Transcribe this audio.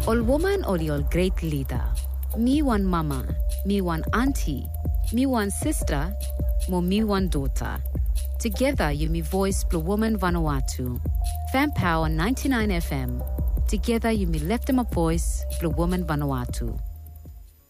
Ol woman ol your great leader. Me one mama, me one auntie, me one sister, mo me one daughter. Together you me voice Blue Woman Vanuatu. Fan Power 99 FM. Together you me lift them a voice Blue Woman Vanuatu.